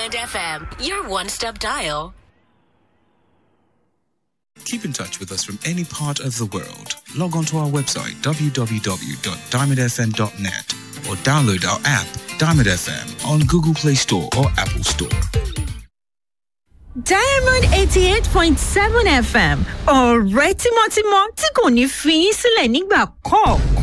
Diamond FM, your one-stop dial. Keep in touch with us from any part of the world. Log on to our website, www.diamondfm.net, or download our app, Diamond FM, on Google Play Store or Apple Store. Diamond 88.7 FM. Ọ̀rẹ́ tímọ́tímọ́ tí kò ní fi yín sílẹ̀ nígbà kan.